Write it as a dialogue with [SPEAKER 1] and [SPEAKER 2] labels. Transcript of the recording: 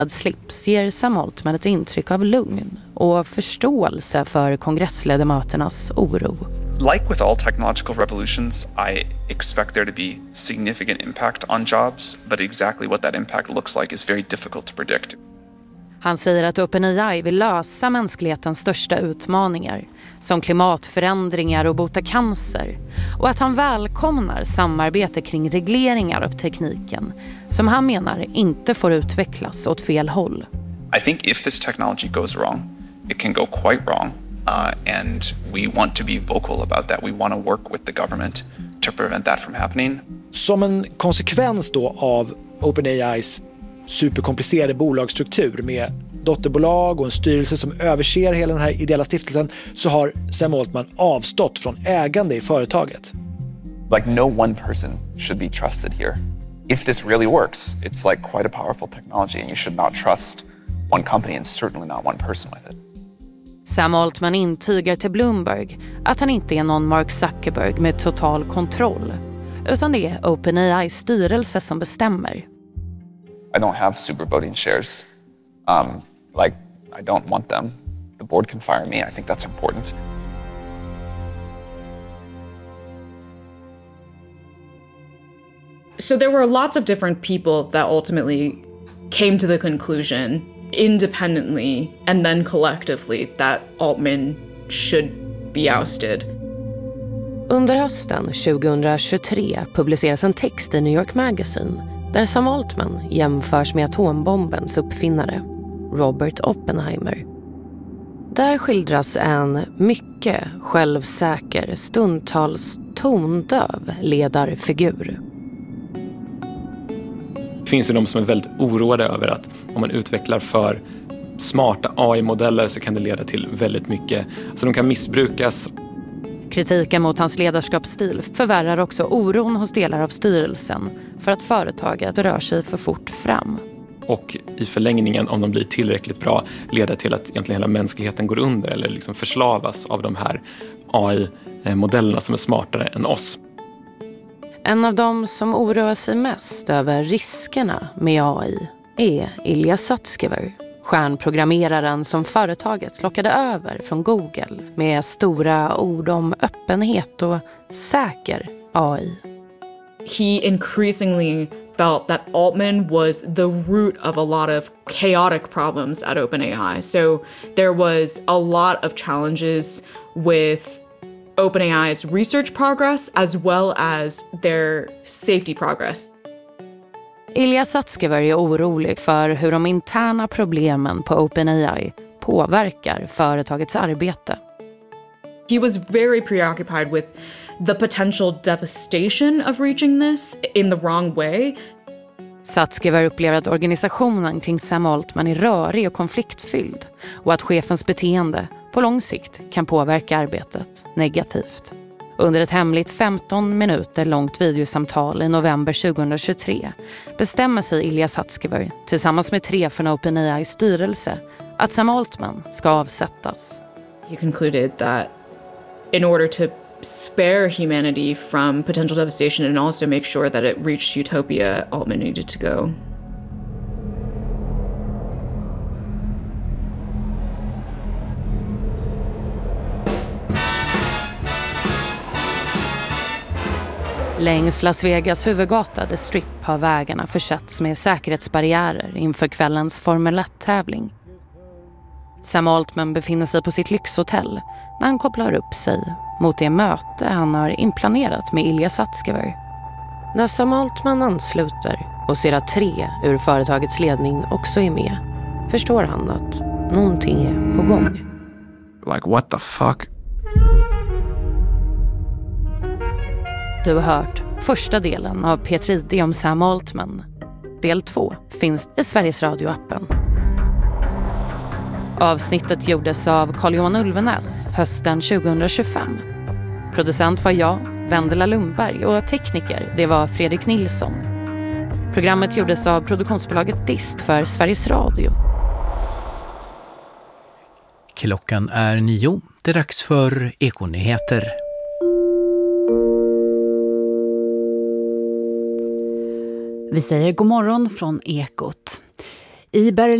[SPEAKER 1] slips ger Sam Altman ett intryck av lugn och förståelse för kongressledamöternas oro.
[SPEAKER 2] Like with all technological revolutions, I expect there to be significant impact on jobs, but exactly what that impact looks like is very difficult to predict.
[SPEAKER 1] Han säger att OpenAI vill lösa mänsklighetens största utmaningar, som klimatförändringar och bota cancer, och att han välkomnar samarbete kring regleringar av tekniken, som han menar inte får utvecklas åt fel håll.
[SPEAKER 2] I think if this technology goes wrong, it can go quite wrong, and we want to be vocal about that. We want to work with the government to prevent that from happening.
[SPEAKER 3] Som en konsekvens då av OpenAIs superkomplicerade bolagsstruktur med dotterbolag och en styrelse som överser hela den här ideella stiftelsen, så har Sam Altman avstått från ägande i företaget.
[SPEAKER 4] Like no one person should be trusted here. If this really works, it's like quite a powerful technology and you should not trust one company and certainly not one person with it.
[SPEAKER 1] Sam Altman intygar till Bloomberg att han inte är någon Mark Zuckerberg med total kontroll, utan det är OpenAIs styrelse som bestämmer.
[SPEAKER 4] I don't have super voting shares. I don't want them. The board can fire me. I think that's important.
[SPEAKER 5] So there were lots of different people that ultimately came to the conclusion, independently and then collectively, that Altman should be ousted.
[SPEAKER 1] Under hösten 2023 publiceras en text i New York Magazine där Sam Altman jämförs med atombombens uppfinnare, Robert Oppenheimer. Där skildras en mycket självsäker, stundtals tondöv ledarfigur.
[SPEAKER 6] Det finns ju de som är väldigt oroade över att om man utvecklar för smarta AI-modeller så kan det leda till väldigt mycket. Alltså de kan missbrukas.
[SPEAKER 1] Kritiken mot hans ledarskapsstil förvärrar också oron hos delar av styrelsen för att företaget rör sig för fort fram.
[SPEAKER 6] Och i förlängningen, om de blir tillräckligt bra, leder till att egentligen hela mänskligheten går under eller liksom förslavas av de här AI-modellerna som är smartare än oss.
[SPEAKER 1] En av dem som oroar sig mest över riskerna med AI är Ilya Sutskever, stjärnprogrammeraren som företaget lockade över från Google med stora ord om öppenhet och säker AI.
[SPEAKER 5] He increasingly felt that Altman was the root of a lot of chaotic problems at OpenAI. So there was a lot of challenges with OpenAI's research progress as well as their safety progress.
[SPEAKER 1] Ilya Sutskever är orolig för hur de interna problemen på OpenAI påverkar företagets arbete.
[SPEAKER 5] He was very preoccupied with the potential devastation of reaching this in the wrong way.
[SPEAKER 1] Sutskever upplever att organisationen kring Sam Altman är rörig och konfliktfylld och att chefens beteende på lång sikt kan påverka arbetet negativt. Under ett hemligt 15 minuter långt videosamtal i november 2023 bestämmer sig Ilya Sutskever tillsammans med 3 från OpenAIs styrelse att Sam Altman ska avsättas.
[SPEAKER 5] He concluded that in order to spare humanity from potential devastation and also make sure that it reached utopia, Altman needed to go.
[SPEAKER 1] Längs Las Vegas huvudgata The Strip har vägarna försetts med säkerhetsbarriärer inför kvällens Formel 1-tävling. Sam Altman befinner sig på sitt lyxhotell när han kopplar upp sig mot det möte han har inplanerat med Ilya Sutskever. När Sam Altman ansluter och ser att 3 ur företagets ledning också är med, förstår han att någonting är på gång.
[SPEAKER 4] Like what the fuck?
[SPEAKER 1] Du har hört första delen av P3 om Sam Altman. Del 2 finns i Sveriges Radio-appen. Avsnittet gjordes av Carl-Johan Ulvenäs hösten 2025. Producent var jag, Vendela Lundberg, och tekniker, det var Fredrik Nilsson. Programmet gjordes av produktionsbolaget Dist för Sveriges Radio.
[SPEAKER 7] Klockan är 9. Det är dags för Ekonyheter.
[SPEAKER 8] Vi säger god morgon från Ekot. I Berlin